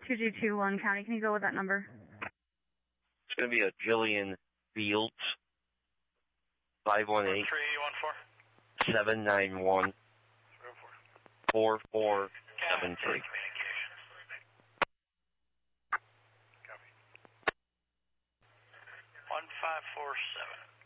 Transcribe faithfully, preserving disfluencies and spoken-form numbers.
two G two, Lund County. Can you go with that number? It's going to be a Jillian Fields. five one eight, seven nine one, four four seven three. one five four seven.